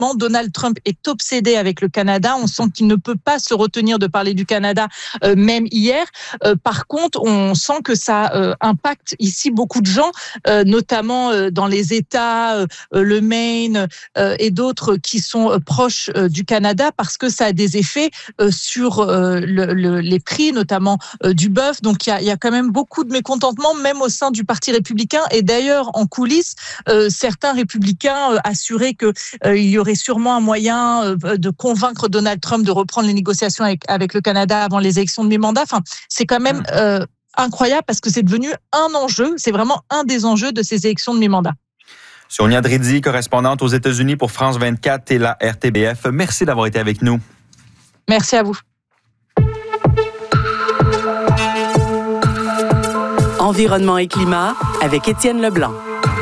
politiquement. Donald Trump est obsédé avec le Canada. On sent qu'il ne peut pas se retenir de parler du Canada, même hier. Par contre, on sent que ça impacte ici beaucoup de gens, notamment dans les États, le Maine et d'autres qui sont proches du Canada, parce que ça a des effets sur les prix, notamment du bœuf. Donc il y a quand même beaucoup de mécontentement, même au sein du Parti républicain. Et d'ailleurs, en coulisses, certains républicains assuraient qu'il y aurait sûrement un moyen de convaincre Donald Trump de reprendre les négociations avec le Canada avant les élections de mi-mandat. Enfin, c'est quand même incroyable parce que c'est devenu un enjeu. C'est vraiment un des enjeux de ces élections de mi-mandat. Sonia Drizzi, correspondante aux États-Unis pour France 24 et la RTBF. Merci d'avoir été avec nous. Merci à vous. Environnement et climat avec Étienne Leblanc.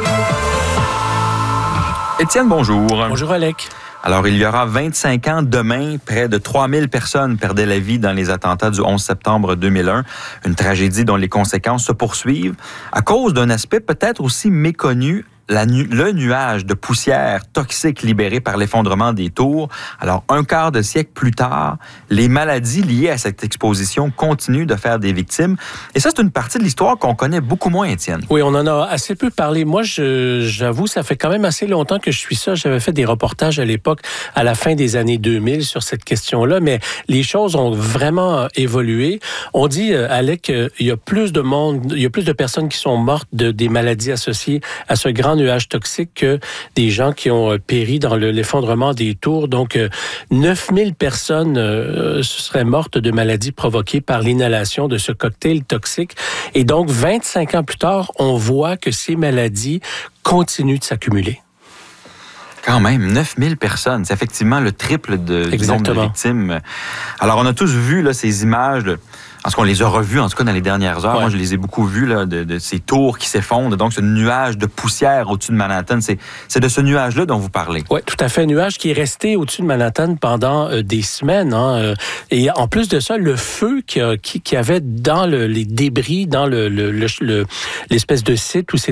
Étienne, bonjour. Bonjour, Alec. Alors, il y aura 25 ans demain, près de 3000 personnes perdaient la vie dans les attentats du 11 septembre 2001. Une tragédie dont les conséquences se poursuivent à cause d'un aspect peut-être aussi méconnu, le nuage de poussière toxique libéré par l'effondrement des tours. Alors, un quart de siècle plus tard, les maladies liées à cette exposition continuent de faire des victimes. Et ça, c'est une partie de l'histoire qu'on connaît beaucoup moins, Étienne. Oui, on en a assez peu parlé. Moi, j'avoue, ça fait quand même assez longtemps que je suis ça. J'avais fait des reportages à l'époque, à la fin des années 2000, sur cette question-là, mais les choses ont vraiment évolué. On dit, Alec, qu'il y a plus de monde, il y a plus de personnes qui sont mortes des maladies associées à ce grand nuage toxique que des gens qui ont péri dans l'effondrement des tours. Donc, 9000 personnes seraient mortes de maladies provoquées par l'inhalation de ce cocktail toxique. Et donc, 25 ans plus tard, on voit que ces maladies continuent de s'accumuler. Quand même, 9000 personnes. C'est effectivement le triple du nombre de victimes. Alors, on a tous vu là, ces images... Parce qu'on les a revus, en tout cas, dans les dernières heures. Ouais. Moi, je les ai beaucoup vus, là, de ces tours qui s'effondrent. Donc, ce nuage de poussière au-dessus de Manhattan, c'est de ce nuage-là dont vous parlez. Oui, tout à fait. Un nuage qui est resté au-dessus de Manhattan pendant des semaines. Hein. Et en plus de ça, le feu qu'il y avait dans les débris, dans l'espèce de site où se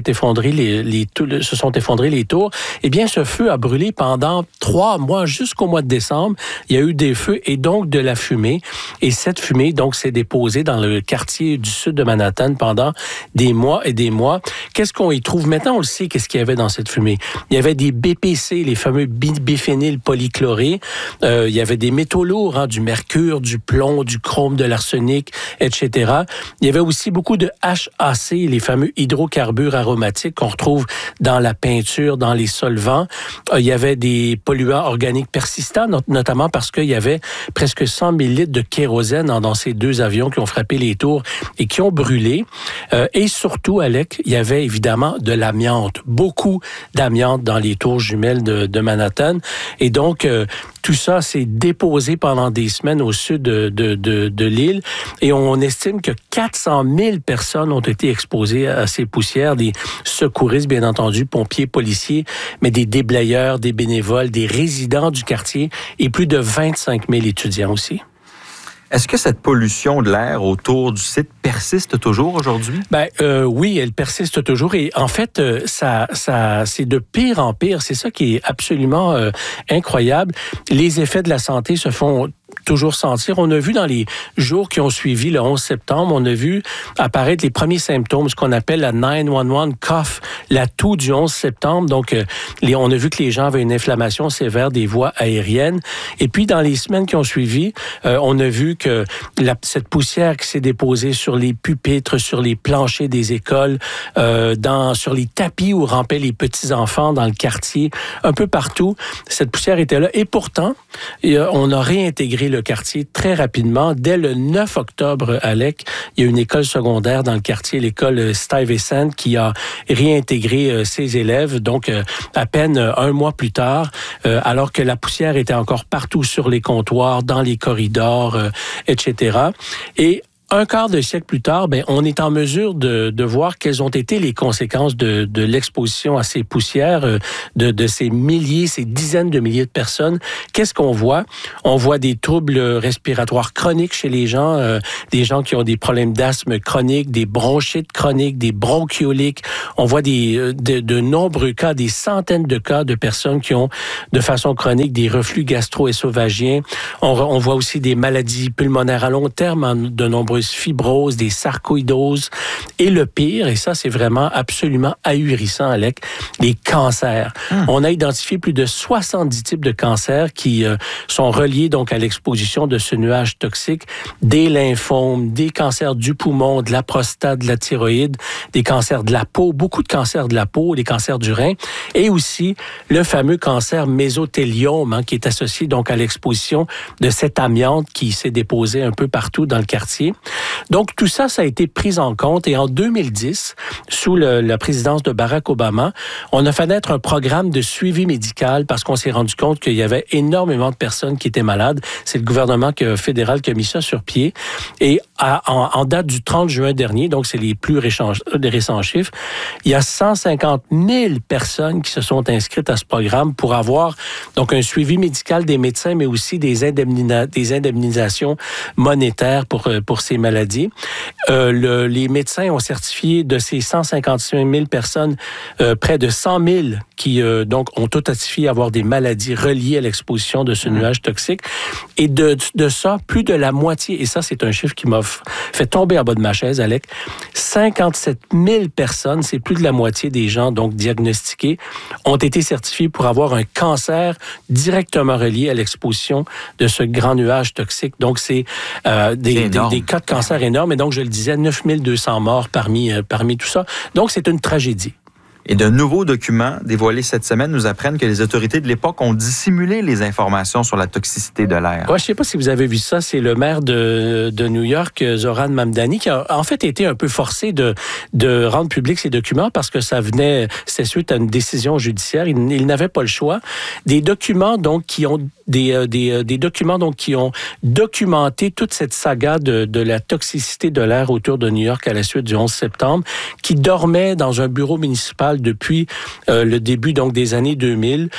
sont effondrés les tours, eh bien, ce feu a brûlé pendant 3 mois, jusqu'au mois de décembre. Il y a eu des feux et donc de la fumée. Et cette fumée, donc, s'est déposée dans le quartier du sud de Manhattan pendant des mois et des mois. Qu'est-ce qu'on y trouve? Maintenant, on le sait, qu'est-ce qu'il y avait dans cette fumée. Il y avait des BPC, les fameux biphényl polychlorés. Il y avait des métaux lourds, hein, du mercure, du plomb, du chrome, de l'arsenic, etc. Il y avait aussi beaucoup de HAC, les fameux hydrocarbures aromatiques qu'on retrouve dans la peinture, dans les solvants. Il y avait des polluants organiques persistants, notamment parce qu'il y avait presque 100 000 litres de kérosène dans ces 2 avions qui ont frappé les tours et qui ont brûlé. Et surtout, Alec, il y avait évidemment de l'amiante, beaucoup d'amiante dans les tours jumelles de Manhattan. Et donc, tout ça s'est déposé pendant des semaines au sud de l'île. Et on estime que 400 000 personnes ont été exposées à ces poussières, des secouristes, bien entendu, pompiers, policiers, mais des déblayeurs, des bénévoles, des résidents du quartier et plus de 25 000 étudiants aussi. Est-ce que cette pollution de l'air autour du site persiste toujours aujourd'hui? Oui, elle persiste toujours. Et en fait, ça c'est de pire en pire. C'est ça qui est absolument incroyable. Les effets de la santé se font toujours sentir. On a vu dans les jours qui ont suivi le 11 septembre, on a vu apparaître les premiers symptômes, ce qu'on appelle la 911 cough, la toux du 11 septembre. Donc, on a vu que les gens avaient une inflammation sévère des voies aériennes. Et puis, dans les semaines qui ont suivi, on a vu que cette poussière qui s'est déposée sur les pupitres, sur les planchers des écoles, sur les tapis où rampaient les petits-enfants dans le quartier, un peu partout, cette poussière était là. Et pourtant, on a réintégré le quartier très rapidement. Dès le 9 octobre, Alec, il y a une école secondaire dans le quartier, l'école Stuyvesant, qui a réintégré ses élèves, donc à peine 1 mois plus tard, alors que la poussière était encore partout sur les comptoirs, dans les corridors, etc. Et un quart de siècle plus tard, on est en mesure de voir quelles ont été les conséquences de l'exposition à ces poussières, de ces milliers, ces dizaines de milliers de personnes. Qu'est-ce qu'on voit? On voit des troubles respiratoires chroniques chez les gens, des gens qui ont des problèmes d'asthme chronique, des bronchites chroniques, des bronchioliques. On voit de nombreux cas, des centaines de cas de personnes qui ont de façon chronique des reflux gastro-ésophagiens. On voit aussi des maladies pulmonaires à long terme, de nombreuses fibroses, des sarcoïdoses. Et le pire, et ça c'est vraiment absolument ahurissant, Alec, les cancers. On a identifié plus de 70 types de cancers qui sont reliés donc à l'exposition de ce nuage toxique, des lymphomes, des cancers du poumon, de la prostate, de la thyroïde, des cancers de la peau, beaucoup de cancers de la peau, des cancers du rein, et aussi le fameux cancer mésothéliome qui est associé donc à l'exposition de cet amiante qui s'est déposé un peu partout dans le quartier. Donc tout ça, ça a été pris en compte, et en 2010, sous la présidence de Barack Obama, on a fait naître un programme de suivi médical parce qu'on s'est rendu compte qu'il y avait énormément de personnes qui étaient malades. C'est le gouvernement fédéral qui a mis ça sur pied. Et en date du 30 juin dernier, donc c'est les plus récents chiffres, il y a 150 000 personnes qui se sont inscrites à ce programme pour avoir donc un suivi médical des médecins, mais aussi des indemnisations monétaires pour ces maladies. Les médecins ont certifié de ces 155 000 personnes, près de 100 000 qui donc ont authentifié avoir des maladies reliées à l'exposition de ce nuage toxique. Et de ça, plus de la moitié, et ça c'est un chiffre qui m'a fait tomber en bas de ma chaise, Alec, 57 000 personnes, c'est plus de la moitié des gens donc diagnostiqués, ont été certifiés pour avoir un cancer directement relié à l'exposition de ce grand nuage toxique. Donc c'est des cas de cancer énormes. Et donc, je le disais, 9 200 morts parmi tout ça. Donc, c'est une tragédie. Et de nouveaux documents dévoilés cette semaine nous apprennent que les autorités de l'époque ont dissimulé les informations sur la toxicité de l'air. Ouais, je ne sais pas si vous avez vu ça. C'est le maire de New York, Zohran Mamdani, qui a en fait été un peu forcé de rendre public ces documents parce que c'était suite à une décision judiciaire. Il n'avait pas le choix. Des documents donc qui ont des documents donc qui ont documenté toute cette saga de la toxicité de l'air autour de New York à la suite du 11 septembre, qui dormait dans un bureau municipal depuis le début donc des années 2000,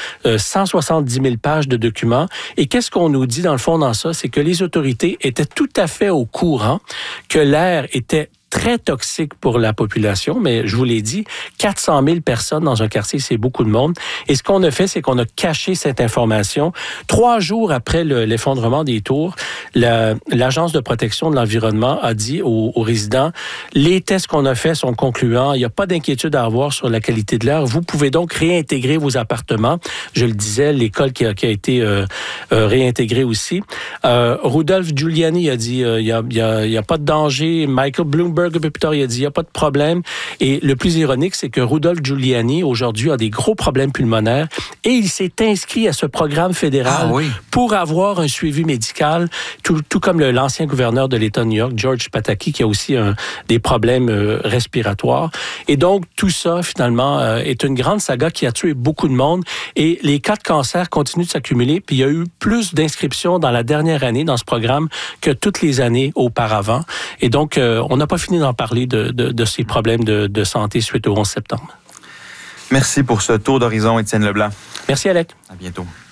170 000 pages de documents. Et qu'est-ce qu'on nous dit dans le fond dans ça? C'est que les autorités étaient tout à fait au courant que l'air était très toxique pour la population, mais je vous l'ai dit, 400 000 personnes dans un quartier, c'est beaucoup de monde. Et ce qu'on a fait, c'est qu'on a caché cette information. 3 jours après l'effondrement des tours, l'Agence de protection de l'environnement a dit aux résidents, les tests qu'on a faits sont concluants, il n'y a pas d'inquiétude à avoir sur la qualité de l'air. Vous pouvez donc réintégrer vos appartements. Je le disais, l'école qui a été réintégrée aussi. Rudolph Giuliani a dit, il y a pas de danger. Michael Bloomberg, un peu plus tard, il a dit, il n'y a pas de problème. Et le plus ironique, c'est que Rudolph Giuliani, aujourd'hui, a des gros problèmes pulmonaires et il s'est inscrit à ce programme fédéral pour avoir un suivi médical, tout comme l'ancien gouverneur de l'État de New York, George Pataki, qui a aussi des problèmes respiratoires. Et donc, tout ça, finalement, est une grande saga qui a tué beaucoup de monde. Et les cas de cancer continuent de s'accumuler. Puis il y a eu plus d'inscriptions dans la dernière année dans ce programme que toutes les années auparavant. Et donc, on n'a pas fini d'en parler de ces problèmes de santé suite au 11 septembre. Merci pour ce tour d'horizon, Étienne Leblanc. Merci, Alec. À bientôt.